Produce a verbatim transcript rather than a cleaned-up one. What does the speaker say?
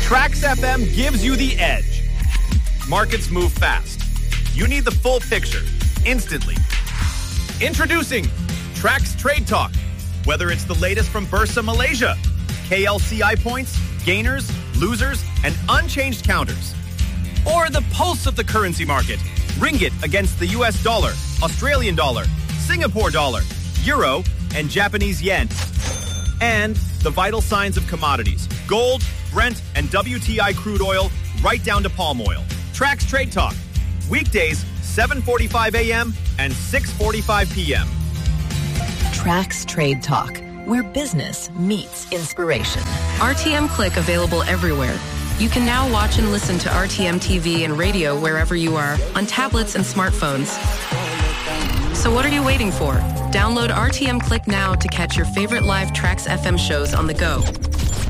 Trax F M gives you the edge. Markets move fast. You need the full picture, instantly. Introducing Trax Trade Talk. Whether it's the latest from Bursa Malaysia, K L C I points, gainers, losers, and unchanged counters. Or the pulse of the currency market. Ringgit against the U S dollar, Australian dollar, Singapore dollar, euro, and Japanese yen. And the vital signs of commodities. Gold, Brent, and W T I crude oil, right down to palm oil. Trax Trade Talk. Weekdays, seven forty-five a.m. and six forty-five p.m. Trax Trade Talk, where business meets inspiration. R T M Click available everywhere. You can now watch and listen to R T M T V and radio wherever you are, on tablets and smartphones. So what are you waiting for? Download R T M Click now to catch your favorite live Trax F M shows on the go.